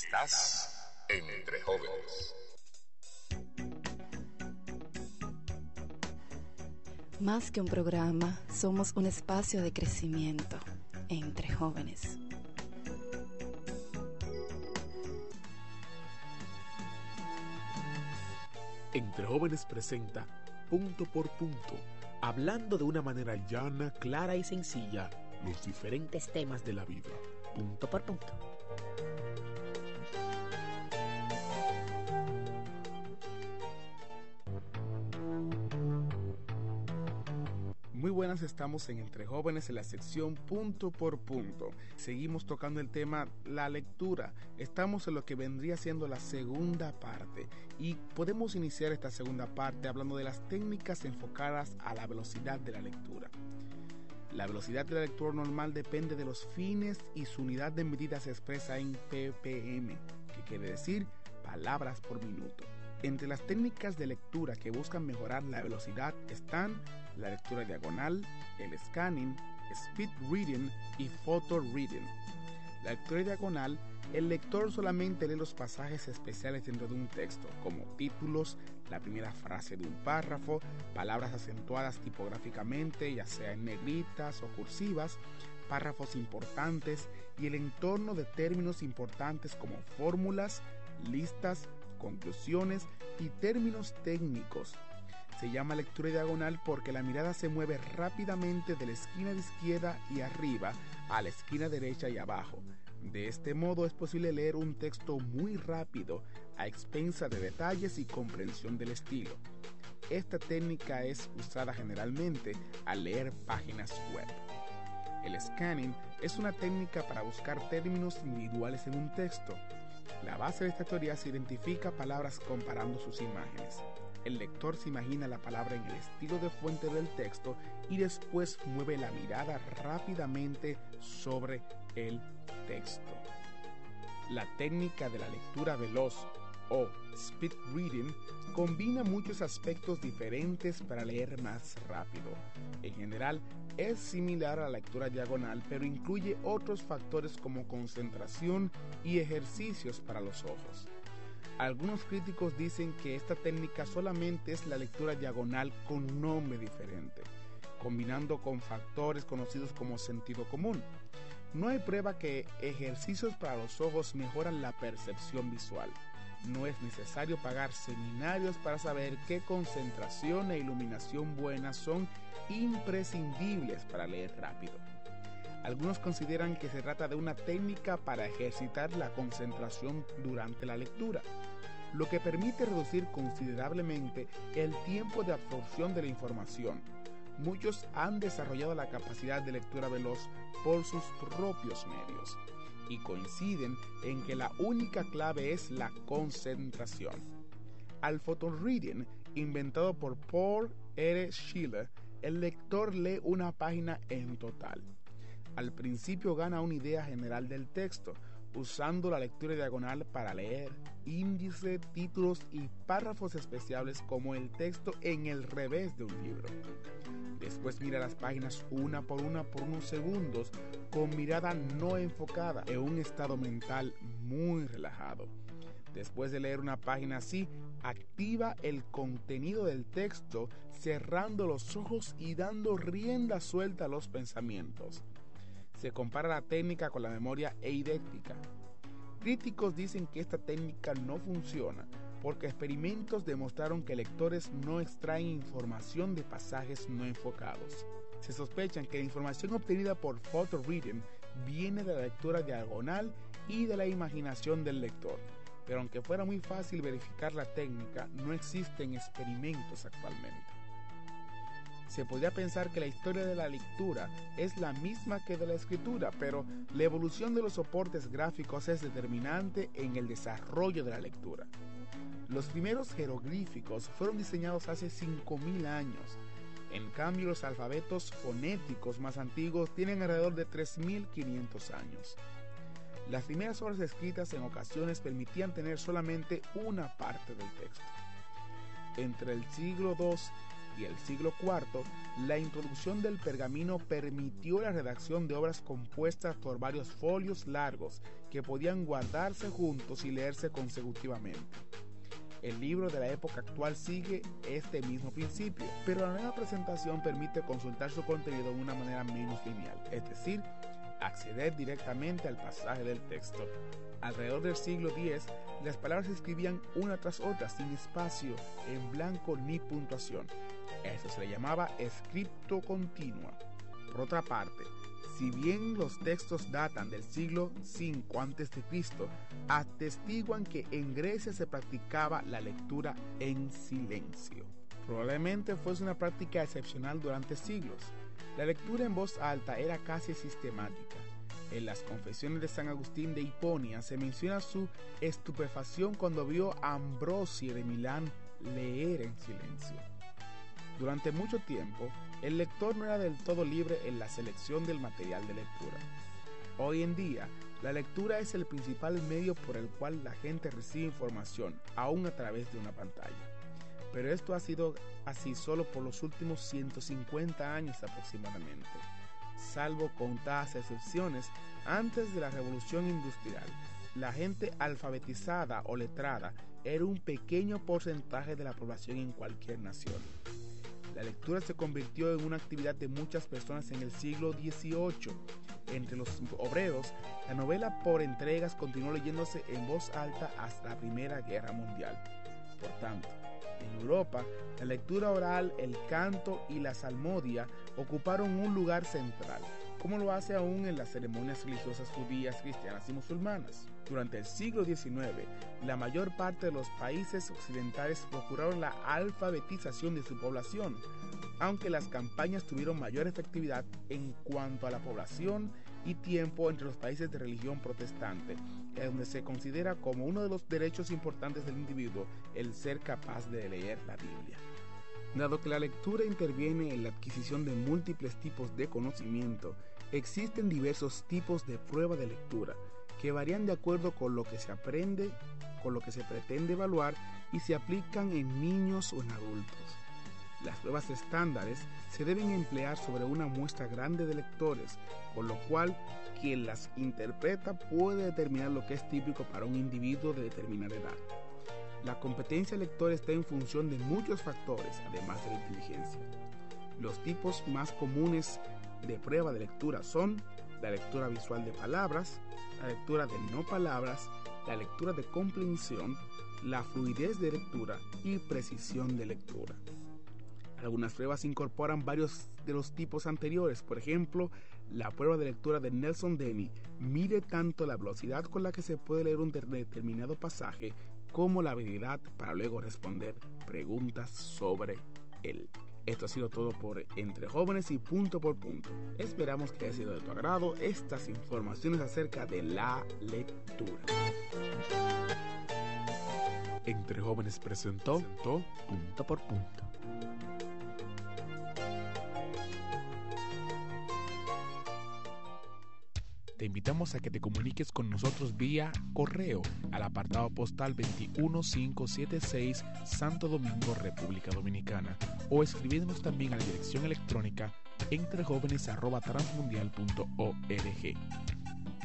Estás entre jóvenes. Más que un programa, somos un espacio de crecimiento entre jóvenes. Entre Jóvenes presenta Punto por Punto, hablando de una manera llana, clara y sencilla los diferentes temas de la vida. Punto por punto. Muy buenas, estamos en Entre Jóvenes en la sección Punto por Punto. Seguimos tocando el tema la lectura. Estamos en lo que vendría siendo la segunda parte y podemos iniciar esta segunda parte hablando de las técnicas enfocadas a la velocidad de la lectura. La velocidad de la lectura normal depende de los fines y su unidad de medida se expresa en ppm, que quiere decir palabras por minuto. Entre las técnicas de lectura que buscan mejorar la velocidad están la lectura diagonal, el scanning, speed reading y photo reading. La lectura diagonal, el lector solamente lee los pasajes especiales dentro de un texto, como títulos, la primera frase de un párrafo, palabras acentuadas tipográficamente, ya sea en negritas o cursivas, párrafos importantes y el entorno de términos importantes como fórmulas, listas, conclusiones y términos técnicos. Se llama lectura diagonal porque la mirada se mueve rápidamente de la esquina de izquierda y arriba a la esquina derecha y abajo. De este modo es posible leer un texto muy rápido a expensa de detalles y comprensión del estilo. Esta técnica es usada generalmente al leer páginas web. El scanning es una técnica para buscar términos individuales en un texto. La base de esta teoría se identifica palabras comparando sus imágenes. El lector se imagina la palabra en el estilo de fuente del texto y después mueve la mirada rápidamente sobre el texto. La técnica de la lectura veloz o speed reading combina muchos aspectos diferentes para leer más rápido. En general, es similar a la lectura diagonal, pero incluye otros factores como concentración y ejercicios para los ojos. Algunos críticos dicen que esta técnica solamente es la lectura diagonal con nombre diferente, combinando con factores conocidos como sentido común. No hay prueba que ejercicios para los ojos mejoran la percepción visual. No es necesario pagar seminarios para saber que concentración e iluminación buenas son imprescindibles para leer rápido. Algunos consideran que se trata de una técnica para ejercitar la concentración durante la lectura, lo que permite reducir considerablemente el tiempo de absorción de la información. Muchos han desarrollado la capacidad de lectura veloz por sus propios medios y coinciden en que la única clave es la concentración. Al photoreading, inventado por Paul R. Schiller, el lector lee una página en total. Al principio gana una idea general del texto, usando la lectura diagonal para leer índice, títulos y párrafos especiales como el texto en el revés de un libro. Después mira las páginas una por unos segundos con mirada no enfocada en un estado mental muy relajado. Después de leer una página así, activa el contenido del texto cerrando los ojos y dando rienda suelta a los pensamientos. Se compara la técnica con la memoria eidéctica. Críticos dicen que esta técnica no funciona porque experimentos demostraron que lectores no extraen información de pasajes no enfocados. Se sospechan que la información obtenida por photoreading viene de la lectura diagonal y de la imaginación del lector. Pero aunque fuera muy fácil verificar la técnica, no existen experimentos actualmente. Se podría pensar que la historia de la lectura es la misma que de la escritura, pero la evolución de los soportes gráficos es determinante en el desarrollo de la lectura. Los primeros jeroglíficos fueron diseñados hace 5.000 años. En cambio, los alfabetos fonéticos más antiguos tienen alrededor de 3.500 años. Las primeras obras escritas en ocasiones permitían tener solamente una parte del texto. Entre el siglo II y el siglo IV, la introducción del pergamino permitió la redacción de obras compuestas por varios folios largos que podían guardarse juntos y leerse consecutivamente. El libro de la época actual sigue este mismo principio, pero la nueva presentación permite consultar su contenido de una manera menos lineal, es decir, acceder directamente al pasaje del texto. Alrededor del siglo X, las palabras se escribían una tras otra, sin espacio, en blanco ni puntuación. Eso se le llamaba escripto continua. Por otra parte, si bien los textos datan del siglo V a.C., atestiguan que en Grecia se practicaba la lectura en silencio. Probablemente fuese una práctica excepcional durante siglos. La lectura en voz alta era casi sistemática. En las Confesiones de San Agustín de Hiponia se menciona su estupefacción cuando vio a Ambrosio de Milán leer en silencio. Durante mucho tiempo, el lector no era del todo libre en la selección del material de lectura. Hoy en día, la lectura es el principal medio por el cual la gente recibe información, aún a través de una pantalla. Pero esto ha sido así solo por los últimos 150 años aproximadamente. Salvo contadas excepciones, antes de la Revolución Industrial, la gente alfabetizada o letrada era un pequeño porcentaje de la población en cualquier nación. La lectura se convirtió en una actividad de muchas personas en el siglo XVIII. Entre los obreros, la novela por entregas continuó leyéndose en voz alta hasta la Primera Guerra Mundial. Por tanto, en Europa, la lectura oral, el canto y la salmodia ocuparon un lugar central, como lo hace aún en las ceremonias religiosas judías, cristianas y musulmanas. Durante el siglo XIX, la mayor parte de los países occidentales procuraron la alfabetización de su población, aunque las campañas tuvieron mayor efectividad en cuanto a la población y tiempo entre los países de religión protestante, donde se considera como uno de los derechos importantes del individuo el ser capaz de leer la Biblia. Dado que la lectura interviene en la adquisición de múltiples tipos de conocimiento, existen diversos tipos de prueba de lectura, que varían de acuerdo con lo que se aprende, con lo que se pretende evaluar y se aplican en niños o en adultos. Las pruebas estándares se deben emplear sobre una muestra grande de lectores, con lo cual quien las interpreta puede determinar lo que es típico para un individuo de determinada edad. La competencia lectora está en función de muchos factores, además de la inteligencia. Los tipos más comunes de prueba de lectura son la lectura visual de palabras, la lectura de no palabras, la lectura de comprensión, la fluidez de lectura y precisión de lectura. Algunas pruebas incorporan varios de los tipos anteriores. Por ejemplo, la prueba de lectura de Nelson Denny mide tanto la velocidad con la que se puede leer un determinado pasaje como la habilidad para luego responder preguntas sobre él. Esto ha sido todo por Entre Jóvenes y Punto por Punto. Esperamos que haya sido de tu agrado estas informaciones acerca de la lectura. Entre Jóvenes presentó Punto por Punto. Te invitamos a que te comuniques con nosotros vía correo al apartado postal 21576 Santo Domingo, República Dominicana, o escribiéndonos también a la dirección electrónica entrejóvenes@transmundial.org.